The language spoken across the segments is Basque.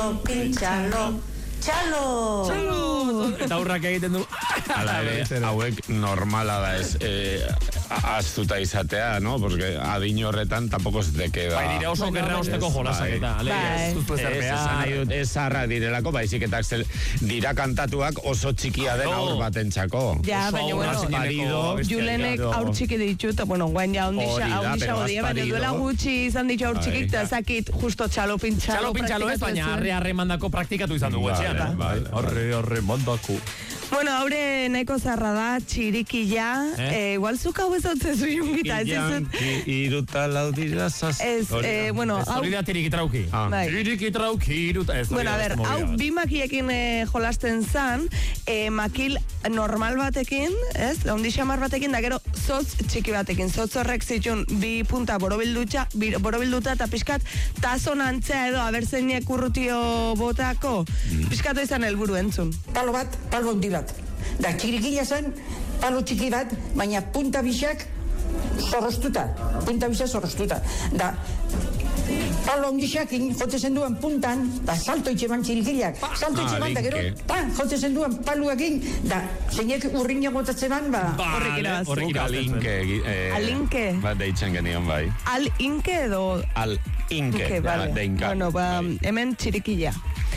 txalo, pintxalo. Txalo! Eta aurrak egiten du. Hala ere, hauek normala da ez aztuta izatea, no? Porque adin horretan tampoco se te queda... Bai, dira oso gerra osteko jolasak eta. Ez zarra direlako, baizik eta dira kantatuak oso txikia den aur batentzako. Ja, baina, bueno, Julenek aur txiki ditu, eta, bueno, guain ja ondisa odia, baina duela gutxi izan ditu aur txikik, eta zakit justo txalo pintxalo ez, baina arre mandako praktikatu izan dugu etxean. Arre mandako. Bueno, haure nahiko zarra da, txirikila, igual zuk hau ezautzen jungita, ez ez... Iruta laudira zaz... bueno, hau... Hori da tirikitrauki. Tirikitrauki, iruta... Bueno, a ver, hau bi makiekin jolasten zan, makil normal batekin, ez? Ondi xamar batekin, da gero zotz txiki batekin. Zotz horrek zitun bi punta borobilduta eta pixkat tazon antzea edo aberzeinek urrutio botako, pixkatu izan helburu entzun. Palo bat, palo handi bat. Da txirikila zen, palo txiki bat, baina punta bisak zorroztuta. Da, palo handisak jote zen duen puntan, da salto itxeman txirikilak. Salto itxeman, da gero, jote zen duen paluakin, da zeinek urriña gotatzen ban, horrek iraz. Alinke. Bat deitzen genion bai. Al-inke edo... Al-inke, deinka. Bueno, hemen txirikila.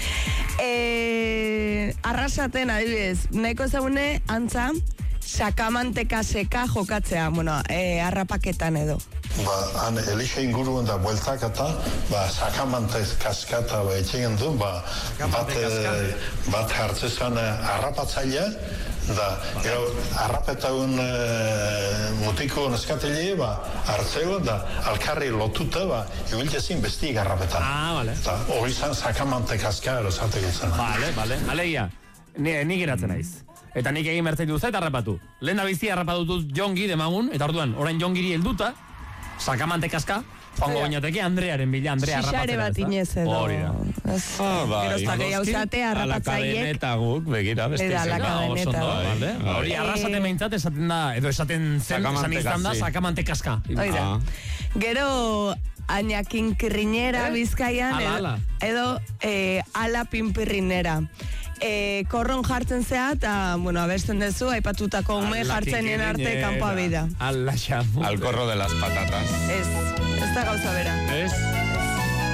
Arrasaten adibidez, nahiko ezagune antza sakamanteka seka jokatzea, bueno, harrapaketan edo. Han elixe inguruen da bueltak eta sakamantez kaskata etxegen du, bat hartzezan harrapatzailea, da, gero, harrapetaun mutiko neskatele, hartzego, da, alkarri lotuta, ibiltzezin bestik harrapetan. Vale. Eta hori zan sakamante kaska erosateko zen. Vale. Alegia, nik eratzen naiz. Eta nik egin bertzen duzet harrapatu. Lehen da bizi harrapatu dut Jongi demagun, eta orduan, orain Jongiri helduta, sakamante kaska, joango bainateke Andrearen bila, Andrea harrapatzera. Xixare bat inez edo. Hori da. Geroztak gehiago zate harrapatzaiek. Ala kadeneta guk, begira, beste Eta ala kadeneta. Hori arrasate meintzat esaten da, edo esaten zen, esan izan da, sakamante kaska. Gero... Añakin kirrinera Bizkaian edo ala pinpirrinera. Korron jartzen zea eta, bueno, abesten dezu, aipatutako ume jartzen nien arte kanpoa bida. Al corro de las patatas. Ez da gauza bera. Ez?